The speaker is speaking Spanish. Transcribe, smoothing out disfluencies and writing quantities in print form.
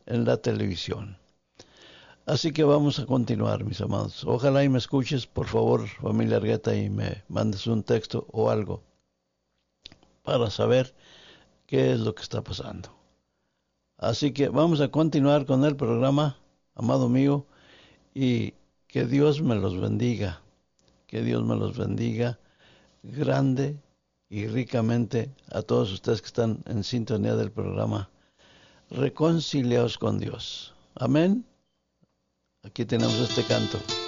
en la televisión. Así que vamos a continuar, mis amados. Ojalá y me escuches, por favor, familia Argueta, y me mandes un texto o algo para saber qué es lo que está pasando. Así que vamos a continuar con el programa, amado mío, y que Dios me los bendiga. Que Dios me los bendiga grande y ricamente a todos ustedes que están en sintonía del programa. Reconciliaos con Dios. Amén. Aquí tenemos este canto.